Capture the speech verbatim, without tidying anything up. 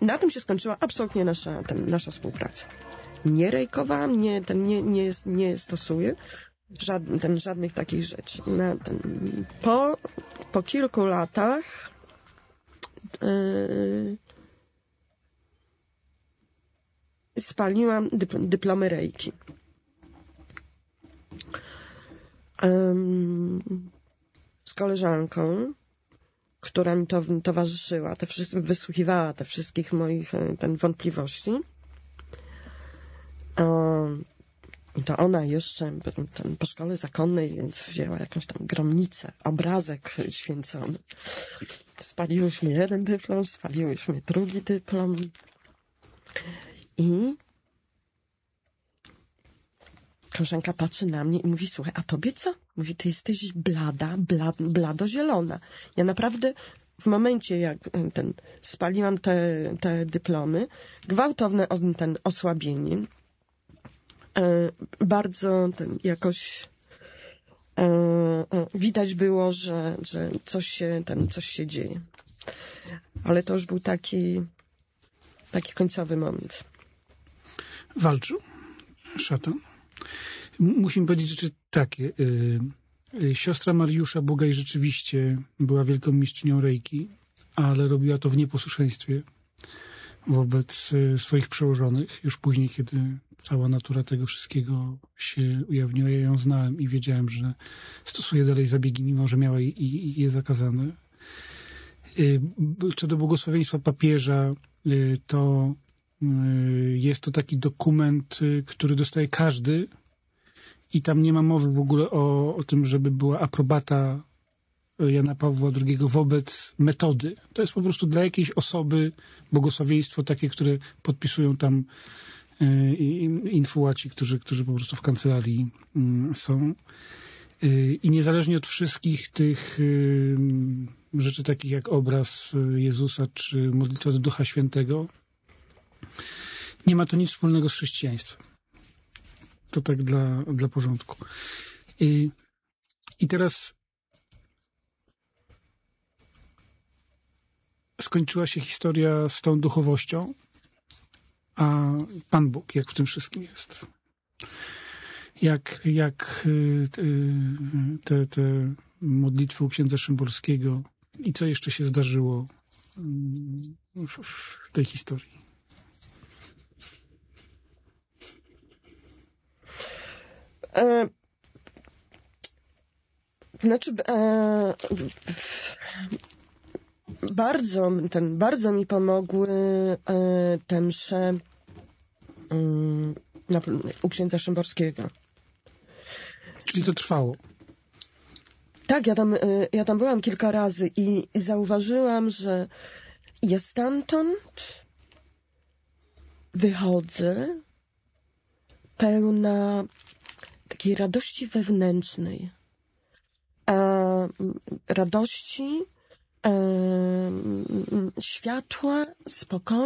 Na tym się skończyła absolutnie nasza, ten, nasza współpraca. Nie rejkowałam, nie, ten, nie, nie, nie stosuję żad, ten, żadnych takich rzeczy. Na, ten, po, po kilku latach yy, spaliłam dypl- dyplomy rejki. Yy, z koleżanką, która mi to towarzyszyła, te wszystkie, wysłuchiwała te wszystkich moich ten, wątpliwości. I to ona jeszcze ten, po szkole zakonnej, więc wzięła jakąś tam gromnicę, obrazek święcony. Spaliłyśmy jeden dyplom, spaliłyśmy drugi dyplom. I koleżanka patrzy na mnie i mówi, słuchaj, a tobie co? Mówi, ty jesteś blada, blad, bladozielona. Ja naprawdę w momencie, jak ten, spaliłam te, te dyplomy, gwałtowne ten osłabienie, e, bardzo ten, jakoś e, e, widać było, że, że coś się, ten, coś się dzieje. Ale to już był taki, taki końcowy moment. Walczył szatan? Musimy powiedzieć rzeczy takie. Siostra Mariusza Bugaj rzeczywiście była wielką mistrzynią rejki, ale robiła to w nieposłuszeństwie wobec swoich przełożonych. Już później, kiedy cała natura tego wszystkiego się ujawniła, ja ją znałem i wiedziałem, że stosuje dalej zabiegi, mimo że miała je zakazane. Co do błogosławieństwa papieża, to jest to taki dokument, który dostaje każdy i tam nie ma mowy w ogóle o, o tym, żeby była aprobata Jana Pawła drugiego wobec metody. To jest po prostu dla jakiejś osoby błogosławieństwo takie, które podpisują tam infułaci, którzy, którzy po prostu w kancelarii są. I niezależnie od wszystkich tych rzeczy takich jak obraz Jezusa czy modlitwa do Ducha Świętego, nie ma to nic wspólnego z chrześcijaństwem. To tak dla, dla porządku. I, I teraz skończyła się historia z tą duchowością, a Pan Bóg jak w tym wszystkim jest. Jak, jak te, te modlitwy u księdza Szymborskiego i co jeszcze się zdarzyło w, w tej historii. E, znaczy e, bardzo, ten, bardzo mi pomogły e, te msze e, na, u księdza Szymborskiego. Czyli to trwało? Tak, ja tam, e, ja tam byłam kilka razy i, i zauważyłam, że ja stamtąd wychodzę pełna takiej radości wewnętrznej, e, radości, e, światła, spokoju.